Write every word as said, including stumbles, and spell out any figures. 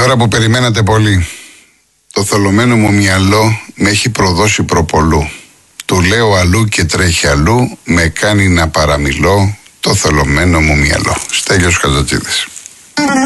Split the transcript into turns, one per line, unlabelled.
ώρα που περιμένατε πολύ. Το θολωμένο μου μυαλό με έχει προδώσει προπολού. Του λέω αλλού και τρέχει αλλού, με κάνει να παραμιλώ το θολωμένο μου μυαλό. Στέλιος Χατζατζίδης.